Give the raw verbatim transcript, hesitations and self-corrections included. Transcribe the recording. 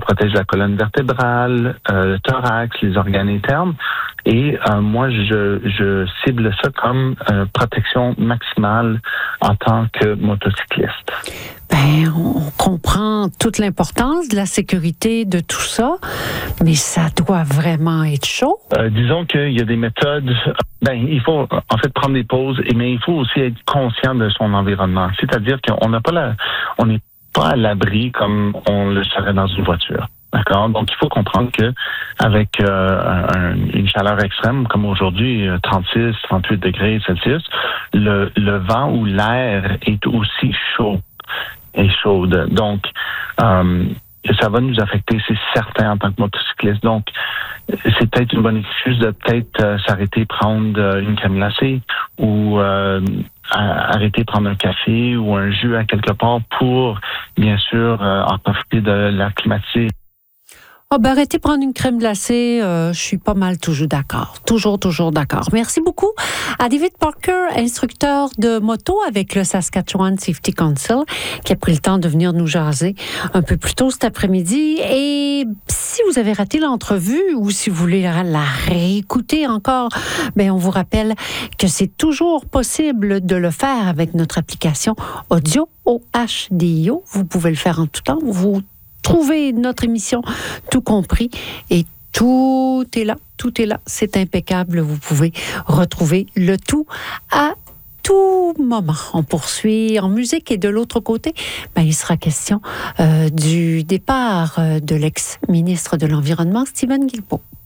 protège la colonne vertébrale, euh, le thorax, les organes internes. Et euh, moi, je, je cible ça comme euh, protection maximale en tant que motocycliste. Ben, on comprend toute l'importance de la sécurité de tout ça, mais ça doit vraiment être chaud. Euh, disons qu'il y a des méthodes. Ben, il faut en fait prendre des pauses, mais il faut aussi être conscient de son environnement. C'est-à-dire qu'on n'a pas la, on n'est pas à l'abri comme on le serait dans une voiture. D'accord? Donc, il faut comprendre que avec euh, un, une chaleur extrême, comme aujourd'hui, trente-six, trente-huit degrés Celsius, le, le vent ou l'air est aussi chaud et chaude. Donc, euh, ça va nous affecter, c'est certain, en tant que motocycliste. Donc, c'est peut-être une bonne excuse de peut-être euh, s'arrêter, prendre euh, une crème glacée ou euh, arrêter, prendre un café ou un jus à quelque part pour, bien sûr, euh, en profiter de l'air climatique. Ah ben arrêtez de prendre une crème glacée, euh, je suis pas mal toujours d'accord. Toujours, toujours d'accord. Merci beaucoup à David Parker, instructeur de moto avec le Saskatchewan Safety Council, qui a pris le temps de venir nous jaser un peu plus tôt cet après-midi. Et si vous avez raté l'entrevue ou si vous voulez la, la réécouter encore, ben on vous rappelle que c'est toujours possible de le faire avec notre application Audio O H D I O. Vous pouvez le faire en tout temps. Vous trouvez notre émission tout compris et tout est là, tout est là, c'est impeccable. Vous pouvez retrouver le tout à tout moment. On poursuit en musique et de l'autre côté, ben, il sera question euh, du départ de l'ex-ministre de l'Environnement, Stephen Guilbeault.